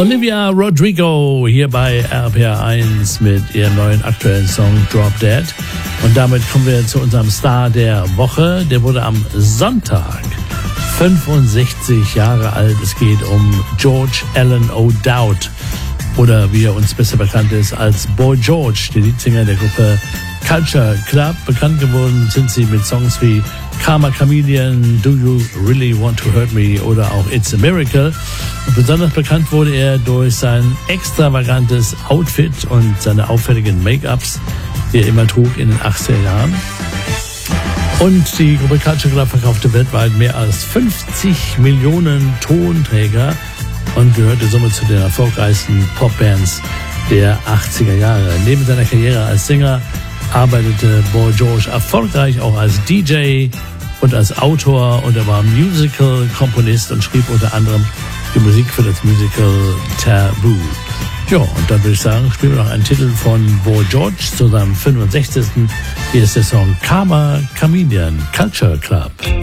Olivia Rodrigo hier bei RPR1 mit ihrem neuen aktuellen Song Drop Dead. Und damit kommen wir zu unserem Star der Woche. Der wurde am Sonntag 65 Jahre alt. Es geht um George Alan O'Dowd. Oder wie er uns besser bekannt ist als Boy George, der Leadsänger der Gruppe Culture Club. Bekannt geworden sind sie mit Songs wie Karma Chameleon, Do You Really Want to Hurt Me oder auch It's a Miracle. Und besonders bekannt wurde er durch sein extravagantes Outfit und seine auffälligen Make-ups, die er immer trug in den 80er Jahren. Und die Gruppe Culture Club verkaufte weltweit mehr als 50 Millionen Tonträger und gehörte somit zu den erfolgreichsten Popbands der 80er Jahre. Neben seiner Karriere als Sänger arbeitete Boy George erfolgreich auch als DJ und als Autor, und er war Musical-Komponist und schrieb unter anderem die Musik für das Musical Taboo. Ja, und dann würde ich sagen, spielen wir noch einen Titel von Boy George zu seinem 65. Hier ist der Song Karma Chameleon, Culture Club.